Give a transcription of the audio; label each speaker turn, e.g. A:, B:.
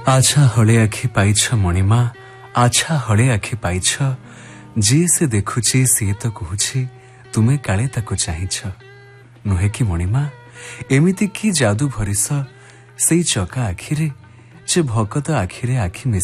A: आछा हले आखि पाइछ मणिमा आछा हले आखि पाइछ जी से देखुची सी तो कहूची तुमे काले ताको चाहिछ नुहे कि मणिमा एमिति की जादू भरिस सेई चका आखिरे जे भकत आखिरे आखि